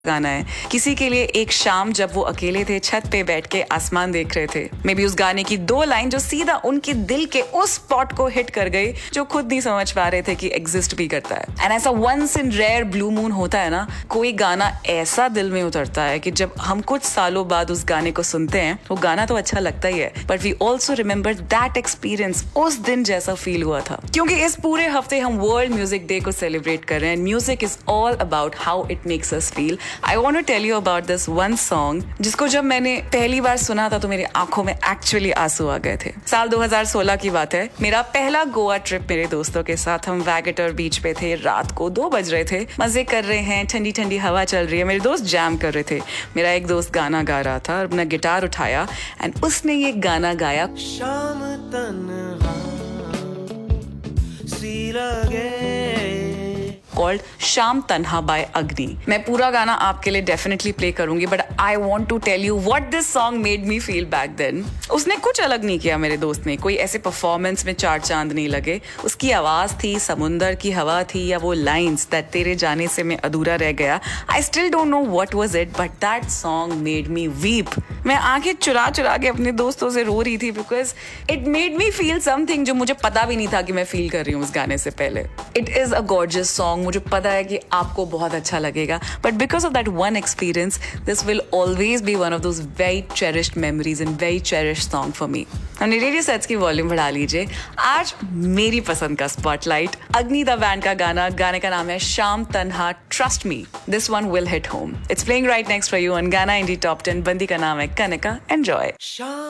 गाना है। किसी के लिए एक शाम जब वो अकेले थे, छत पे बैठ के आसमान देख रहे थे। मे बी उस गाने की दो लाइन जो सीधा उनके दिल के उस स्पॉट को हिट कर गई जो खुद नहीं समझ पा रहे थे कि एग्जिस्ट भी करता है। एंड ऐसा once in rare blue moon होता है ना, कोई गाना ऐसा दिल में उतरता है कि जब हम कुछ सालों बाद उस गाने को सुनते हैं, वो गाना तो अच्छा लगता ही है, but we also remember that experience, उस दिन जैसा फील हुआ था। क्योंकि इस पूरे हफ्ते हम वर्ल्ड म्यूजिक डे को सेलिब्रेट कर रहे हैं। Music is all about how it makes us feel. I want to tell you about this one song जिसको जब मैंने पहली बार सुना था तो मेरी आंखों में एक्चुअली आंसू आ गए थे। साल 2016 की बात है। मेरा पहला गोवा ट्रिप मेरे दोस्तों के साथ। हम वैगेटर बीच पे थे, रात को 2 बज रहे थे, मजे कर रहे हैं, ठंडी ठंडी हवा चल रही है। मेरे दोस्त जैम कर रहे थे। मेरा एक दोस्त गाना गा रहा था और अपना गिटार उठाया एंड उसने ये गाना गाया, शाम तन्हा सी लगे, कॉल्ड शाम तन्हा बाय अग्नि। मैं पूरा गाना आपके लिए डेफिनेटली प्ले करूंगी, but I want to tell you what this song made me feel back then. उसने कुछ अलग नहीं किया मेरे दोस्त ने, कोई ऐसे परफॉर्मेंस में 4 चांद नहीं लगे। उसकी आवाज थी, समुंदर की हवा थी, या वो लाइन्स दैट तेरे जाने से मैं अधूरा रह गया। I still don't know what was it, but that song made me weep. मैं आंखें चुरा चुरा के अपने दोस्तों से रो रही थी because it made me feel something जो मुझे पता भी नहीं था कि मैं फील कर रही हूँ उस गाने से पहले। It is a gorgeous song, मुझे पता है कि आपको बहुत अच्छा लगेगा, but because of that one experience this will always be one of those very cherished memories and very cherished song for me. हमने रेडियो सेट्स की वॉल्यूम बढ़ा लीजिए। आज मेरी पसंद का स्पॉटलाइट, अग्नि द बैंड का गाना। गाने का नाम है शाम तन्हा, trust me this one will hit home. It's playing right next for you on गाना इंडी टॉप 10। बंदी का नाम है कनका। एंजॉय।